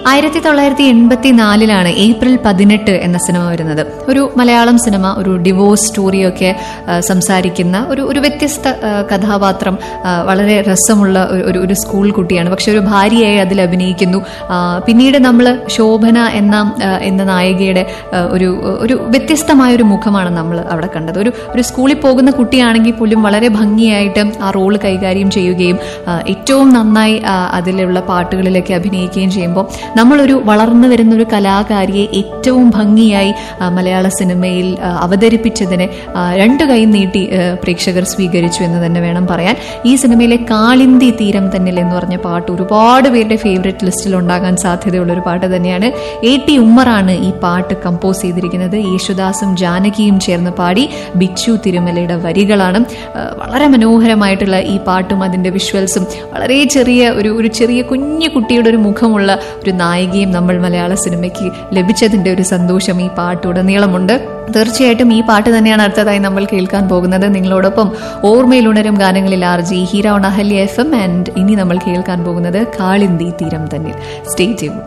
1984 April 18 എന്ന cinema വരുന്നത്. ഒരു മലയാളം സിനിമ, ഒരു ഡിവോഴ്സ് സ്റ്റോറിയൊക്കെ സംസാരിക്കുന്ന ഒരു വ്യത്യസ്ത കഥാപാത്രം. വളരെ രസമുള്ള ഒരു സ്കൂൾ കുട്ടിയാണ്, പക്ഷെ ഒരു ഭാര്യയായി അതിൽ അഭിനയിക്കുന്നു. പിന്നീട് നമ്മൾ ശോഭന എന്ന നായികയുടെ ഒരു വ്യത്യസ്തമായ ഒരു മുഖമാണ് നമ്മൾ അവിടെ കണ്ടത്. ഒരു സ്കൂളിൽ പോകുന്ന കുട്ടിയാണെങ്കിൽ പോലും വളരെ ഭംഗിയായിട്ട് ആ റോള് കൈകാര്യം ചെയ്യുകയും ഏറ്റവും നന്നായി അതിലുള്ള പാട്ടുകളിലൊക്കെ അഭിനയിക്കുകയും ചെയ്യുമ്പോൾ നമ്മളൊരു വളർന്നു വരുന്ന ഒരു കലാകാരിയെ ഏറ്റവും ഭംഗിയായി മലയാള സിനിമയിൽ അവതരിപ്പിച്ചതിനെ രണ്ടു കൈ നീട്ടി പ്രേക്ഷകർ സ്വീകരിച്ചു എന്ന് തന്നെ വേണം പറയാൻ. ഈ സിനിമയിലെ കാളിന്തി തീരം തന്നിൽ എന്ന് പറഞ്ഞ പാട്ട് ഒരുപാട് പേരുടെ ഫേവറേറ്റ് ലിസ്റ്റിൽ ഉണ്ടാകാൻ സാധ്യതയുള്ള ഒരു പാട്ട് തന്നെയാണ്. A.T. ഉമ്മറാണ് ഈ പാട്ട് കമ്പോസ് ചെയ്തിരിക്കുന്നത്. യേശുദാസും ജാനകിയും ചേർന്ന് പാടി. ബിച്ചു തിരുമലയുടെ വരികളാണ്. വളരെ മനോഹരമായിട്ടുള്ള ഈ പാട്ടും അതിന്റെ വിഷ്വൽസും, വളരെ ചെറിയ ഒരു ചെറിയ കുഞ്ഞു കുട്ടിയുടെ ഒരു മുഖമുള്ള ഒരു നായികയും നമ്മൾ മലയാള സിനിമയ്ക്ക് ലഭിച്ചതിന്റെ ഒരു സന്തോഷം ഈ പാട്ടുടനീളമുണ്ട്. തീർച്ചയായിട്ടും ഈ പാട്ട് തന്നെയാണ് അടുത്തതായി നമ്മൾ കേൾക്കാൻ പോകുന്നത്. നിങ്ങളോടൊപ്പം ഓർമ്മയിലുണരും ഗാനങ്ങളിൽ RJ Heera on Ahalya FM. And ഇനി നമ്മൾ കേൾക്കാൻ പോകുന്നത് കാളിന്തി തീരം തന്നിൽ. Stay tuned.